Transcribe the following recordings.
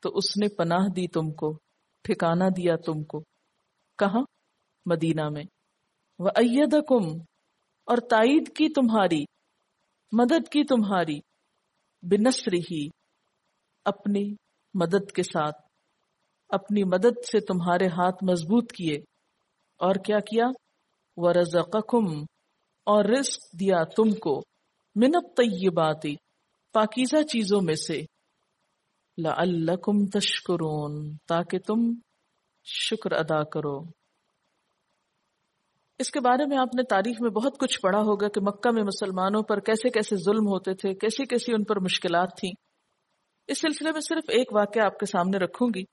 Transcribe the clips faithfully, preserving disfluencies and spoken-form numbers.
تو اس نے پناہ دی تم کو، ٹھکانہ دیا تم کو. کہاں؟ مدینہ میں. وَأَيَّدَكُمْ، اور تائید کی تمہاری، مدد کی تمہاری، بِنَصْرِهِ، اپنی مدد کے ساتھ، اپنی مدد سے تمہارے ہاتھ مضبوط کیے. اور کیا کیا؟ وَرَزَقَكُمْ، اور رزق دیا تم کو، مِنَ الطَّيِّبَاتِ، پاکیزہ چیزوں میں سے، لَعَلَّكُمْ تَشْكُرُونَ، تاکہ تم شکر ادا کرو. اس کے بارے میں آپ نے تاریخ میں بہت کچھ پڑھا ہوگا کہ مکہ میں مسلمانوں پر کیسے کیسے ظلم ہوتے تھے، کیسی کیسی ان پر مشکلات تھیں. اس سلسلے میں صرف ایک واقعہ آپ کے سامنے رکھوں گی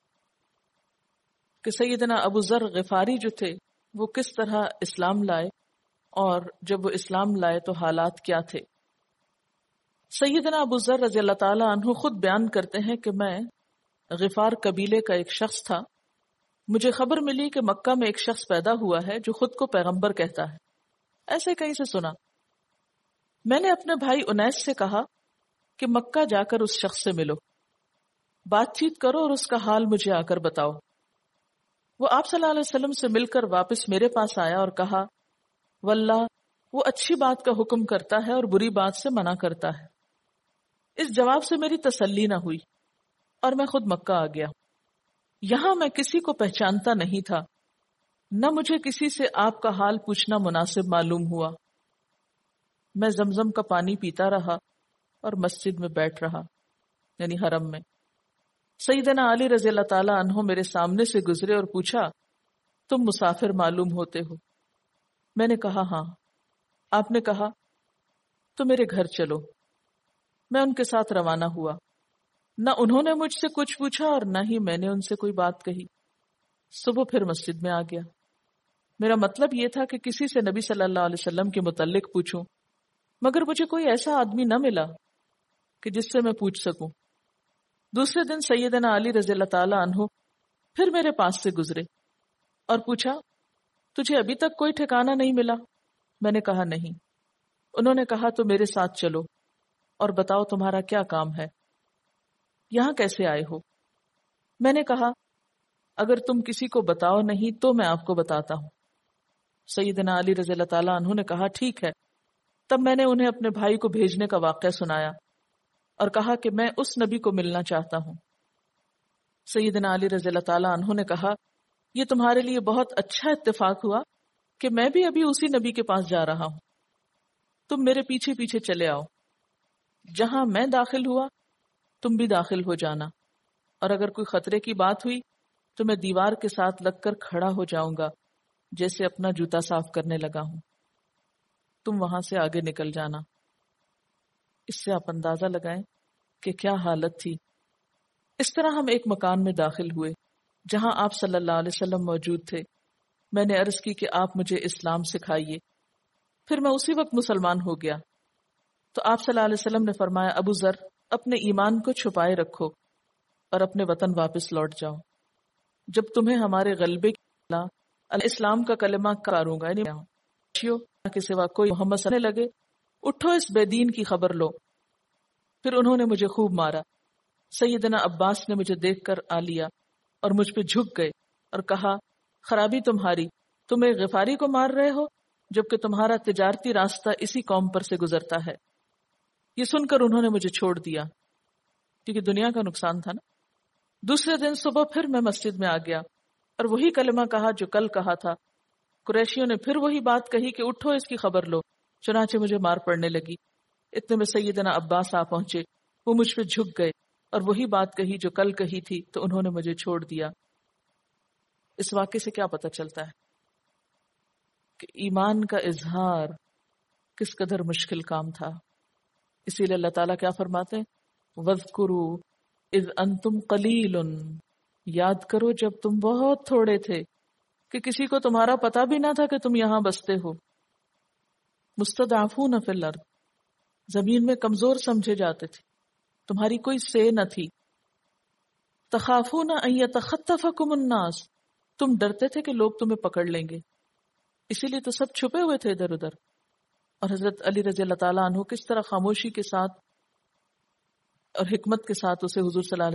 کہ سیدنا ابو ذر غفاری جو تھے وہ کس طرح اسلام لائے، اور جب وہ اسلام لائے تو حالات کیا تھے. سیدنا ابو ذر رضی اللہ تعالی عنہ خود بیان کرتے ہیں کہ میں غفار قبیلے کا ایک شخص تھا. مجھے خبر ملی کہ مکہ میں ایک شخص پیدا ہوا ہے جو خود کو پیغمبر کہتا ہے. ایسے کہیں سے سنا. میں نے اپنے بھائی انیس سے کہا کہ مکہ جا کر اس شخص سے ملو، بات چیت کرو اور اس کا حال مجھے آ کر بتاؤ. وہ آپ صلی اللہ علیہ وسلم سے مل کر واپس میرے پاس آیا اور کہا واللہ وہ اچھی بات کا حکم کرتا ہے اور بری بات سے منع کرتا ہے. اس جواب سے میری تسلی نہ ہوئی اور میں خود مکہ آ گیا. یہاں میں کسی کو پہچانتا نہیں تھا، نہ مجھے کسی سے آپ کا حال پوچھنا مناسب معلوم ہوا. میں زمزم کا پانی پیتا رہا اور مسجد میں بیٹھ رہا، یعنی حرم میں. سیدنا علی رضی اللہ تعالی عنہ میرے سامنے سے گزرے اور پوچھا تم مسافر معلوم ہوتے ہو. میں نے کہا ہاں. آپ نے کہا تو میرے گھر چلو. میں ان کے ساتھ روانہ ہوا. نہ انہوں نے مجھ سے کچھ پوچھا اور نہ ہی میں نے ان سے کوئی بات کہی. صبح پھر مسجد میں آ گیا. میرا مطلب یہ تھا کہ کسی سے نبی صلی اللہ علیہ وسلم کے متعلق پوچھوں، مگر مجھے کوئی ایسا آدمی نہ ملا کہ جس سے میں پوچھ سکوں. دوسرے دن سیدنا علی رضی اللہ تعالی عنہ پھر میرے پاس سے گزرے اور پوچھا تجھے ابھی تک کوئی ٹھکانہ نہیں ملا؟ میں نے کہا نہیں. انہوں نے کہا تو میرے ساتھ چلو اور بتاؤ تمہارا کیا کام ہے، یہاں کیسے آئے ہو؟ میں نے کہا اگر تم کسی کو بتاؤ نہیں تو میں آپ کو بتاتا ہوں. سیدنا علی رضی اللہ تعالیٰ عنہ نے کہا ٹھیک ہے. تب میں نے انہیں اپنے بھائی کو بھیجنے کا واقعہ سنایا اور کہا کہ میں اس نبی کو ملنا چاہتا ہوں. سیدنا علی رضی اللہ تعالیٰ عنہ نے کہا یہ تمہارے لیے بہت اچھا اتفاق ہوا کہ میں بھی ابھی اسی نبی کے پاس جا رہا ہوں. تم میرے پیچھے پیچھے چلے آؤ. جہاں میں داخل ہوا تم بھی داخل ہو جانا، اور اگر کوئی خطرے کی بات ہوئی تو میں دیوار کے ساتھ لگ کر کھڑا ہو جاؤں گا جیسے اپنا جوتا صاف کرنے لگا ہوں. تم وہاں سے آگے نکل جانا. اس سے آپ اندازہ لگائیں کہ کیا حالت تھی. اس طرح ہم ایک مکان میں داخل ہوئے جہاں آپ صلی اللہ علیہ وسلم موجود تھے. میں نے عرض کی کہ آپ مجھے اسلام سکھائیے. پھر میں اسی وقت مسلمان ہو گیا. تو آپ صلی اللہ علیہ وسلم نے فرمایا ابو ذر اپنے ایمان کو چھپائے رکھو اور اپنے وطن واپس لوٹ جاؤ. جب تمہیں ہمارے غلبے کی اسلام کا کلمہ کاروں گا کے سوا کوئی محمد صلی اللہ علیہ وسلم لگے اٹھو اس بے دین کی خبر لو. پھر انہوں نے مجھے خوب مارا. سیدنا عباس نے مجھے دیکھ کر آ لیا اور مجھ پہ جھک گئے اور کہا خرابی تمہاری، تم ایک غفاری کو مار رہے ہو جبکہ تمہارا تجارتی راستہ اسی قوم پر سے گزرتا ہے. یہ سن کر انہوں نے مجھے چھوڑ دیا کیونکہ دنیا کا نقصان تھا نا. دوسرے دن صبح پھر میں مسجد میں آ گیا اور وہی کلمہ کہا جو کل کہا تھا. قریشیوں نے پھر وہی بات کہی کہ اٹھو اس کی خبر لو. چنانچہ مجھے مار پڑنے لگی. اتنے میں سیدنا عباس آ پہنچے. وہ مجھ پہ جھک گئے اور وہی بات کہی جو کل کہی تھی تو انہوں نے مجھے چھوڑ دیا. اس واقعے سے کیا پتہ چلتا ہے کہ ایمان کا اظہار کس قدر مشکل کام تھا. اسی لیے اللہ تعالیٰ کیا فرماتے ہیں وَاذْكُرُوا اِذْ أَنْتُمْ قَلِيلٌ، یاد کرو جب تم بہت تھوڑے تھے کہ کسی کو تمہارا پتہ بھی نہ تھا کہ تم یہاں بستے ہو. مستضعفون فی الارض، زمین میں کمزور سمجھے جاتے تھے، تمہاری کوئی سے نہ تھی. تخافون ان یتخطفکم الناس، تم ڈرتے تھے کہ لوگ تمہیں پکڑ لیں گے، اسی لیے تو سب چھپے ہوئے تھے ادھر ادھر. اور حضرت علی رضی اللہ تعالیٰ عنہ کس طرح خاموشی کے ساتھ اور حکمت کے ساتھ اسے حضور صلی اللہ علیہ